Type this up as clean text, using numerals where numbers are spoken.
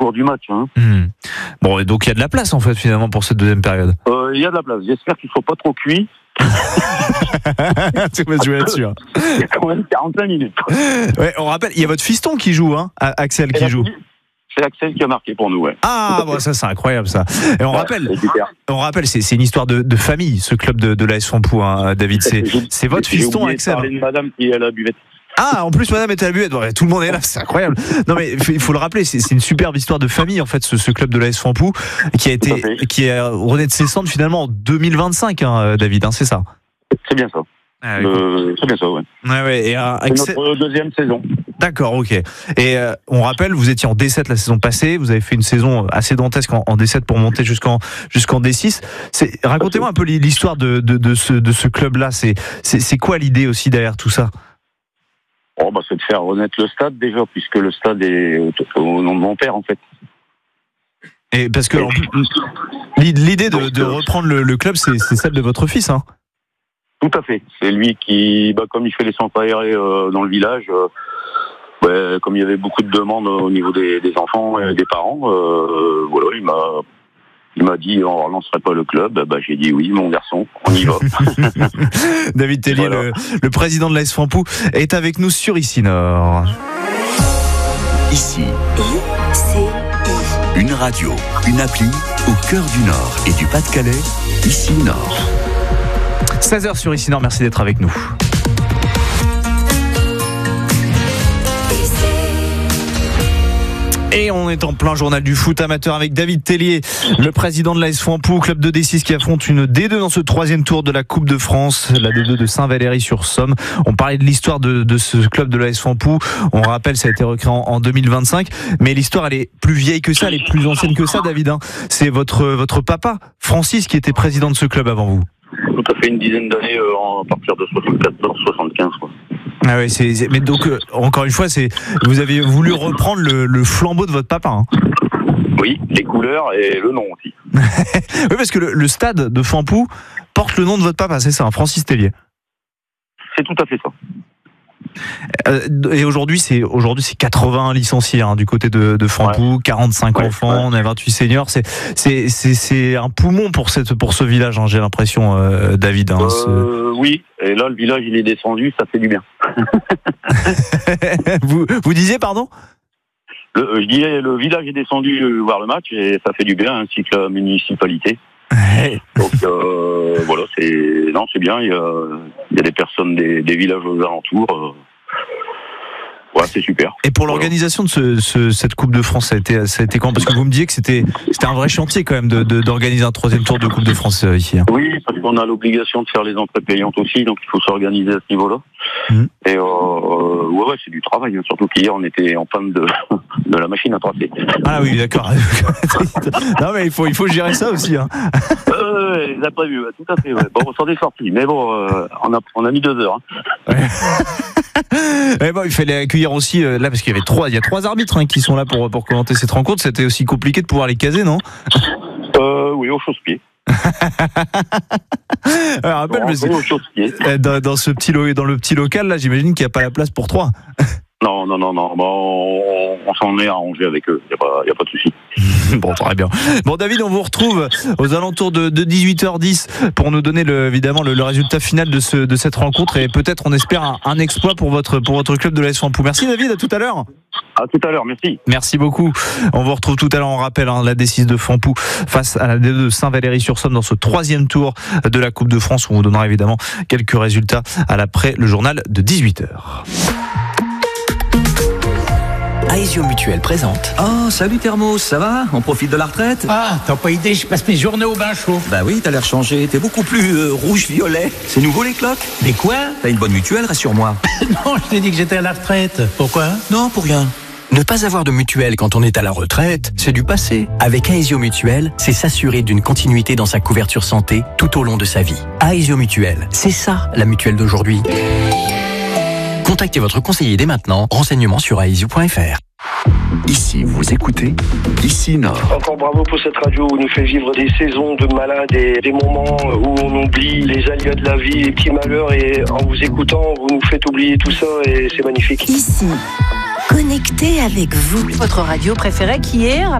jour du match. Hein. Bon, et donc il y a de la place en fait finalement pour cette deuxième période. Il y a de la place. J'espère qu'il ne faut pas trop cuit. Tu vas jouer là-dessus. Hein. Il y a quand même 45 minutes. Ouais, on rappelle, il y a votre fiston qui joue, hein, Axel qui joue. C'est Axel qui a marqué pour nous, ouais. Ah, bon, ça c'est incroyable ça. Et on rappelle, c'est une histoire de famille, ce club de l'AS Fontpou, hein, David. C'est votre fiston, Axel. J'ai oublié de parler de madame qui est à la buvette. Ah, en plus, madame était à la buvette. Ouais, tout le monde est là, c'est incroyable. Non, mais il faut le rappeler, c'est une superbe histoire de famille, en fait, ce club de l'AS Fontpou, qui renaît de ses cendres finalement en 2025, hein, David, hein, c'est ça? C'est bien ça. Ah, oui. C'est bien ça, ouais. Ouais, et, c'est notre deuxième saison. D'accord, ok. Et on rappelle, vous étiez en D7 la saison passée, vous avez fait une saison assez dantesque en D7 pour monter jusqu'en D6. Racontez-moi un peu l'histoire de ce club-là. C'est quoi l'idée aussi derrière tout ça? C'est de faire renaître le stade déjà, puisque le stade est au nom de mon père en fait. Et parce que l'idée de reprendre le club, c'est celle de votre fils, hein? Tout à fait. C'est lui qui, comme il fait les centres aérés dans le village, comme il y avait beaucoup de demandes au niveau des enfants et des parents, il m'a dit on ne relancerait pas le club. J'ai dit oui, mon garçon, on y va. David Tellier, voilà. le président de l'AS Fontpou, est avec nous sur Ici Nord. Ici, une radio, une appli au cœur du Nord et du Pas-de-Calais. Ici Nord. 16h sur Ici Nord, merci d'être avec nous. Et on est en plein journal du foot amateur avec David Tellier, le président de l'AS Fontpou, club de D6 qui affronte une D2 dans ce troisième tour de la Coupe de France, la D2 de Saint-Valery-sur-Somme. On parlait de l'histoire de ce club de l'AS Fontpou. On rappelle, ça a été recréé en 2025, mais l'histoire elle est plus vieille que ça, elle est plus ancienne que ça, David. C'est votre papa, Francis, qui était président de ce club avant vous. Tout à fait, une dizaine d'années à partir de 74-75 quoi. Ah oui, mais donc encore une fois, vous avez voulu reprendre le flambeau de votre papa. Hein. Oui, les couleurs et le nom aussi. Oui, parce que le stade de Fontpou porte le nom de votre papa, c'est ça, hein, Francis Tellier. C'est tout à fait ça. Et aujourd'hui, c'est 80 licenciés du côté de Fontpou, 45 enfants, on a 28 seniors. C'est un poumon pour ce village, hein, j'ai l'impression, David. Hein, Oui, et là le village il est descendu, ça fait du bien. vous disiez pardon? Je disais le village est descendu voir le match et ça fait du bien, ainsi que la municipalité. Donc voilà, c'est bien. Il y a des personnes des villages aux alentours. Ouais, c'est super. Et pour l'organisation de cette Coupe de France, ça a été quand? Parce que vous me disiez que c'était un vrai chantier quand même d'organiser un troisième tour de Coupe de France ici. Hein. Oui, parce qu'on a l'obligation de faire les entrées payantes aussi, donc il faut s'organiser à ce niveau-là. Et c'est du travail, hein, surtout qu'hier on était en panne de la machine à tracer. Ah oui, d'accord. Non mais il faut gérer ça aussi. Hein. Les imprévus, tout à fait. Ouais. Bon, on s'en est sorti, mais bon, on a mis 2 heures. Hein. Ouais. Il fallait accueillir aussi là parce qu'il y a 3 arbitres qui sont là pour commenter cette rencontre. C'était aussi compliqué de pouvoir les caser, non? Oui, au chausse-pied. Alors, dans le petit local là, j'imagine qu'il n'y a pas la place pour 3. Non. On s'en est arrangé avec eux. Il n'y a pas de souci. Bon, très bien. Bon, David, on vous retrouve aux alentours de 18h10 pour nous donner évidemment le résultat final de cette rencontre et peut-être on espère un exploit pour votre club de l'AS Fontpou. Merci, David. À tout à l'heure. À tout à l'heure. Merci. Merci beaucoup. On vous retrouve tout à l'heure. On rappelle la D6 de Fontpou face à la D2 de Saint-Valery-sur-Somme dans ce troisième tour de la Coupe de France où on vous donnera évidemment quelques résultats après le journal de 18h. Aesio Mutuel présente. Oh, salut Thermos, ça va? On profite de la retraite? Ah, t'as pas idée, je passe mes journées au bain chaud. Bah oui, t'as l'air changé, t'es beaucoup plus rouge-violet. C'est nouveau les cloques? Mais quoi? T'as une bonne mutuelle, rassure-moi. Non, je t'ai dit que j'étais à la retraite. Pourquoi? Non, pour rien. Ne pas avoir de mutuelle quand on est à la retraite, c'est du passé. Avec Aesio Mutuel, c'est s'assurer d'une continuité dans sa couverture santé tout au long de sa vie. Aesio Mutuel, c'est ça la mutuelle d'aujourd'hui. Contactez votre conseiller dès maintenant. Renseignements sur aesio.fr. Ici, vous écoutez Ici Nord. Encore bravo pour cette radio où nous fait vivre des saisons de malades et des moments où on oublie les aléas de la vie, les petits malheurs, et en vous écoutant, vous nous faites oublier tout ça et c'est magnifique. Ici, connecté avec vous. Votre radio préférée qui est